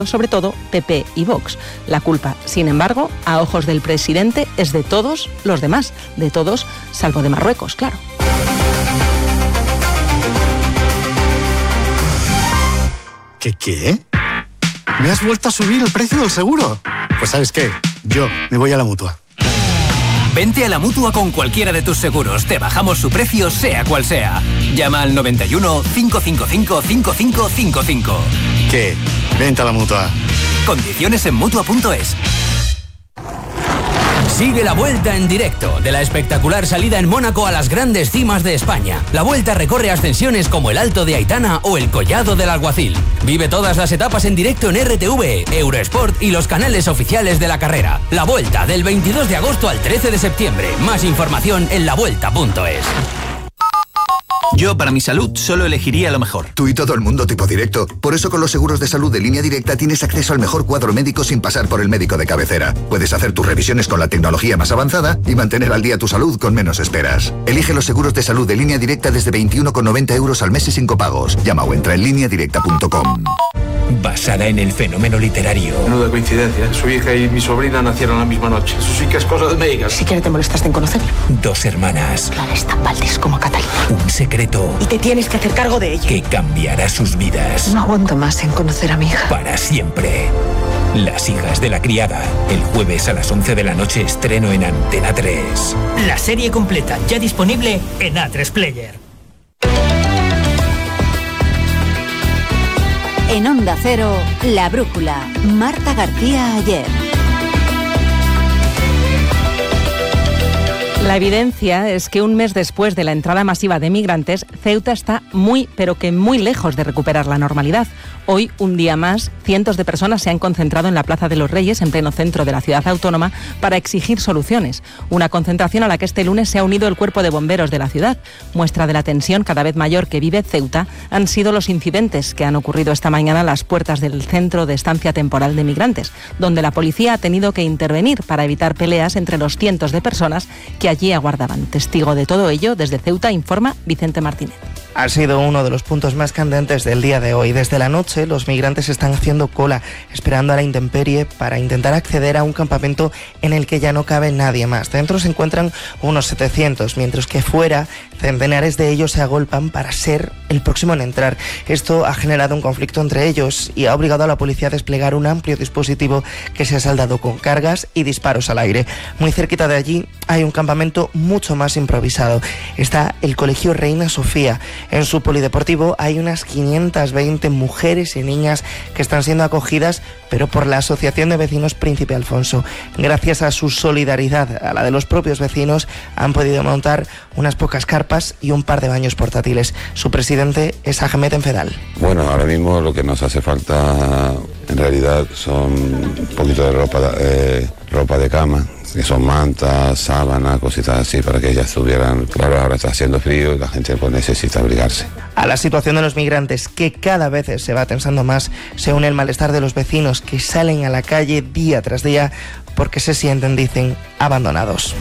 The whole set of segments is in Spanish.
sobre todo PP y Vox. La culpa, sin embargo, a ojos del presidente, es de todos los demás, de todos, salvo de Marruecos, claro. ¿Qué? ¿Me has vuelto a subir el precio del seguro? Pues ¿sabes qué? Yo me voy a la Mutua. Vente a la Mutua con cualquiera de tus seguros. Te bajamos su precio, sea cual sea. Llama al 91 555 5555. ¿Qué? Vente a la Mutua. Condiciones en Mutua.es. Sigue la Vuelta en directo, de la espectacular salida en Mónaco a las grandes cimas de España. La Vuelta recorre ascensiones como el Alto de Aitana o el Collado del Alguacil. Vive todas las etapas en directo en RTV, Eurosport y los canales oficiales de la carrera. La Vuelta, del 22 de agosto al 13 de septiembre. Más información en lavuelta.es. Yo, para mi salud, solo elegiría lo mejor. Tú y todo el mundo tipo directo. Por eso con los seguros de salud de Línea Directa tienes acceso al mejor cuadro médico sin pasar por el médico de cabecera. Puedes hacer tus revisiones con la tecnología más avanzada y mantener al día tu salud con menos esperas. Elige los seguros de salud de Línea Directa desde 21,90 euros al mes y sin copagos. Llama o entra en lineadirecta.com. Basada en el fenómeno literario. Menuda coincidencia. Su hija y mi sobrina nacieron la misma noche. Eso sí que es cosa de médicas. Si quiere te molestaste en conocerlo. Dos hermanas. Clara es tan Valdés como Catalina. Un secreto. Y te tienes que hacer cargo de ella. Que cambiará sus vidas. No aguanto más en conocer a mi hija. Para siempre. Las hijas de la criada. El jueves a las 11 de la noche estreno en Antena 3. La serie completa ya disponible en A3 Player. En Onda Cero, La Brújula. Marta García Ayer. La evidencia es que un mes después de la entrada masiva de migrantes, Ceuta está muy, pero que muy lejos de recuperar la normalidad. Hoy, un día más, cientos de personas se han concentrado en la Plaza de los Reyes, en pleno centro de la ciudad autónoma, para exigir soluciones. Una concentración a la que este lunes se ha unido el Cuerpo de Bomberos de la ciudad. Muestra de la tensión cada vez mayor que vive Ceuta han sido los incidentes que han ocurrido esta mañana a las puertas del centro de estancia temporal de migrantes, donde la policía ha tenido que intervenir para evitar peleas entre los cientos de personas que allí aguardaban. Testigo de todo ello, desde Ceuta, informa Vicente Martínez. Ha sido uno de los puntos más candentes del día de hoy. Desde la noche, los migrantes están haciendo cola, esperando a la intemperie para intentar acceder a un campamento en el que ya no cabe nadie más. Dentro se encuentran unos 700, mientras que fuera, centenares de ellos se agolpan para ser el próximo en entrar. Esto ha generado un conflicto entre ellos y ha obligado a la policía a desplegar un amplio dispositivo que se ha saldado con cargas y disparos al aire. Muy cerquita de allí hay un campamento mucho más improvisado. Está el Colegio Reina Sofía. En su polideportivo hay unas 520 mujeres y niñas que están siendo acogidas, pero por la Asociación de Vecinos Príncipe Alfonso. Gracias a su solidaridad, a la de los propios vecinos, han podido montar unas pocas carpas y un par de baños portátiles. Su presidente es Ahmed Enfedal. Bueno, ahora mismo lo que nos hace falta en realidad son un poquito de ropa de cama, que son mantas, sábanas, cositas así, para que ellas estuvieran. Claro, ahora está haciendo frío y la gente pues necesita abrigarse. A la situación de los migrantes, que cada vez se va tensando más, se une el malestar de los vecinos que salen a la calle día tras día porque se sienten, dicen, abandonados.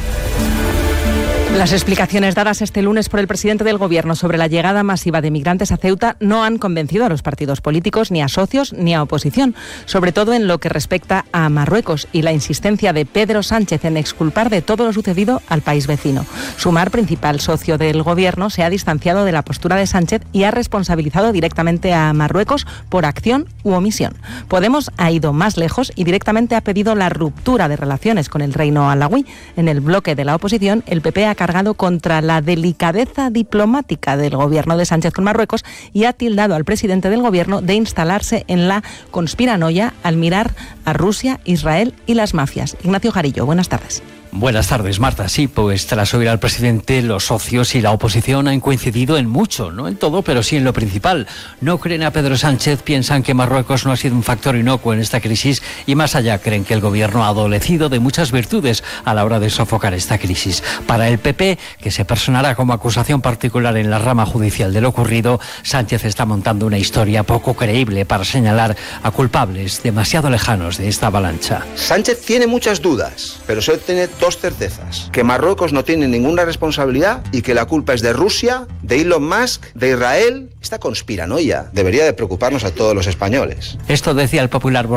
Las explicaciones dadas este lunes por el presidente del Gobierno sobre la llegada masiva de migrantes a Ceuta no han convencido a los partidos políticos, ni a socios, ni a oposición, sobre todo en lo que respecta a Marruecos y la insistencia de Pedro Sánchez en exculpar de todo lo sucedido al país vecino. Sumar, principal socio del Gobierno, se ha distanciado de la postura de Sánchez y ha responsabilizado directamente a Marruecos por acción u omisión. Podemos ha ido más lejos y directamente ha pedido la ruptura de relaciones con el reino alauí. En el bloque de la oposición, el PP ha cargado contra la delicadeza diplomática del gobierno de Sánchez con Marruecos y ha tildado al presidente del gobierno de instalarse en la conspiranoia al mirar a Rusia, Israel y las mafias. Ignacio Jarillo, buenas tardes. Buenas tardes, Marta. Sí, pues tras oír al presidente, los socios y la oposición han coincidido en mucho, no en todo, pero sí en lo principal. No creen a Pedro Sánchez, piensan que Marruecos no ha sido un factor inocuo en esta crisis y más allá creen que el gobierno ha adolecido de muchas virtudes a la hora de sofocar esta crisis. Para el PP, que se personará como acusación particular en la rama judicial de lo ocurrido, Sánchez está montando una historia poco creíble para señalar a culpables demasiado lejanos de esta avalancha. Sánchez tiene muchas dudas, pero solo tiene dos certezas: que Marruecos no tiene ninguna responsabilidad y que la culpa es de Rusia, de Elon Musk, de Israel. Esta conspiranoia debería de preocuparnos a todos los españoles. Esto decía el popular